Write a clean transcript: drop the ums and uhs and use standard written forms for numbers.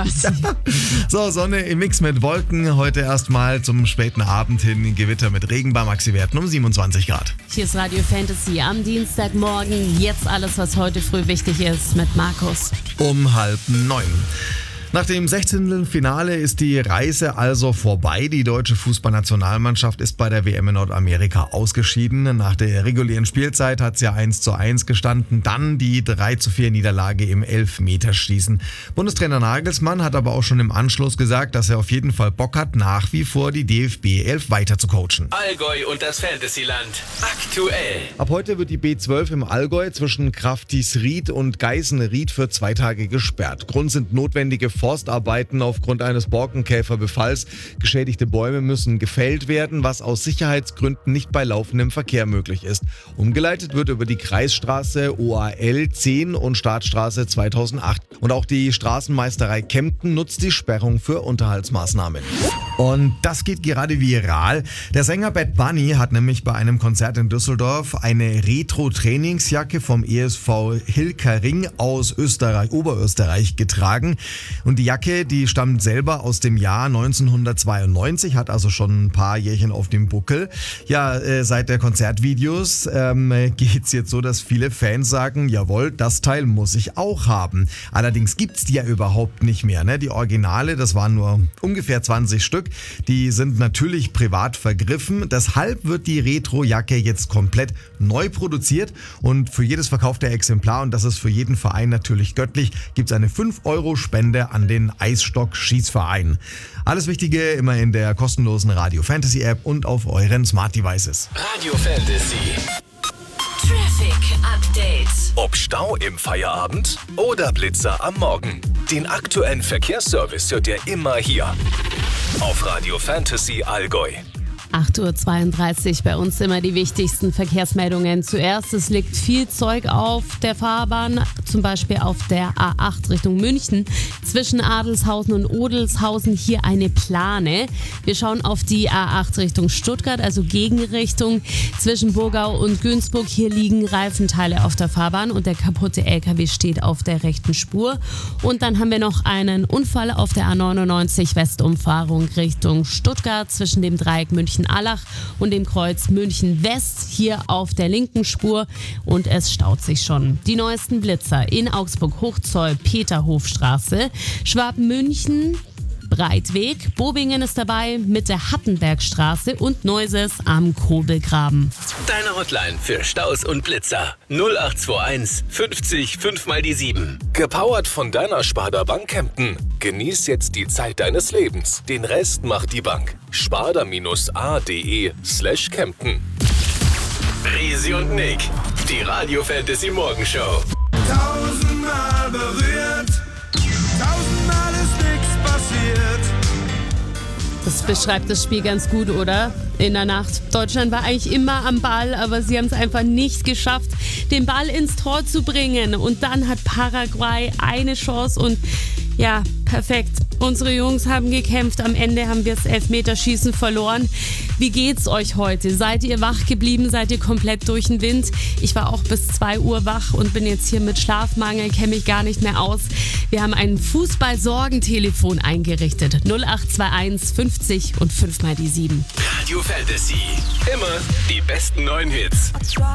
quasi. So, Sonne im Mix mit Wolken. Heute erstmal zum späten Abend hin Gewitter mit Regen bei Maxi-Werten um 27 Grad. Hier ist Radio Fantasy am Dienstagmorgen. Jetzt alles, was heute früh wichtig ist mit Markus. Um 8:30. Nach dem 16. Finale ist die Reise also vorbei. Die deutsche Fußballnationalmannschaft ist bei der WM in Nordamerika ausgeschieden. Nach der regulären Spielzeit hat es ja 1:1 gestanden. Dann die 3:4 Niederlage im Elfmeterschießen. Bundestrainer Nagelsmann hat aber auch schon im Anschluss gesagt, dass er auf jeden Fall Bock hat, nach wie vor die DFB 11 weiter zu coachen. Allgäu und das Fantasyland aktuell. Ab heute wird die B12 im Allgäu zwischen Kraftisried und Geisenried für 2 Tage gesperrt. Grund sind notwendige Forstarbeiten aufgrund eines Borkenkäferbefalls. Geschädigte Bäume müssen gefällt werden, was aus Sicherheitsgründen nicht bei laufendem Verkehr möglich ist. Umgeleitet wird über die Kreisstraße OAL 10 und Staatsstraße 2008. Und auch die Straßenmeisterei Kempten nutzt die Sperrung für Unterhaltsmaßnahmen. Und das geht gerade viral. Der Sänger Bad Bunny hat nämlich bei einem Konzert in Düsseldorf eine Retro-Trainingsjacke vom ESV Hilkering aus Oberösterreich getragen. Und die Jacke, die stammt selber aus dem Jahr 1992, hat also schon ein paar Jährchen auf dem Buckel. Ja, seit der Konzertvideos geht's jetzt so, dass viele Fans sagen, jawohl, das Teil muss ich auch haben. Allerdings gibt's die ja überhaupt nicht mehr. Ne? Die Originale, das waren nur ungefähr 20 Stück, die sind natürlich privat vergriffen. Deshalb wird die Retro-Jacke jetzt komplett neu produziert und für jedes verkaufte Exemplar, und das ist für jeden Verein natürlich göttlich, gibt's eine 5-Euro-Spende an den Eisstock-Schießverein. Alles Wichtige immer in der kostenlosen Radio Fantasy App und auf euren Smart Devices. Radio Fantasy. Traffic Update. Ob Stau im Feierabend oder Blitzer am Morgen. Den aktuellen Verkehrsservice hört ihr immer hier. Auf Radio Fantasy Allgäu. 8:32 Uhr, bei uns immer die wichtigsten Verkehrsmeldungen. Zuerst, es liegt viel Zeug auf der Fahrbahn, zum Beispiel auf der A8 Richtung München. Zwischen Adelshausen und Odelshausen hier eine Plane. Wir schauen auf die A8 Richtung Stuttgart, also Gegenrichtung. Zwischen Burgau und Günzburg, hier liegen Reifenteile auf der Fahrbahn und der kaputte LKW steht auf der rechten Spur. Und dann haben wir noch einen Unfall auf der A99 Westumfahrung Richtung Stuttgart zwischen dem Dreieck München-Allach und dem Kreuz München-West hier auf der linken Spur und es staut sich schon. Die neuesten Blitzer in Augsburg, Hochzoll, Peterhofstraße, Schwabmünchen, Breitweg, Bobingen ist dabei mit der Hattenbergstraße und Neuses am Kobelgraben. Deine Hotline für Staus und Blitzer 0821 50 5 mal die 7. Gepowert von deiner Sparda Bank Kempten. Genieß jetzt die Zeit deines Lebens. Den Rest macht die Bank. sparda-a.de/Kempten. Risi und Nick, die Radio Fantasy Morgenshow. 1000-mal berührt, 1000-mal ist nichts passiert. Das beschreibt das Spiel ganz gut, oder? In der Nacht. Deutschland war eigentlich immer am Ball, aber sie haben es einfach nicht geschafft, den Ball ins Tor zu bringen. Und dann hat Paraguay eine Chance und ja, perfekt. Unsere Jungs haben gekämpft. Am Ende haben wir das Elfmeterschießen verloren. Wie geht's euch heute? Seid ihr wach geblieben? Seid ihr komplett durch den Wind? Ich war auch bis 2 Uhr wach und bin jetzt hier mit Schlafmangel, kenne mich gar nicht mehr aus. Wir haben ein Fußball-Sorgentelefon eingerichtet. 0821 50 und 5 mal die 7. Radio Fantasy. Immer die besten neuen Hits.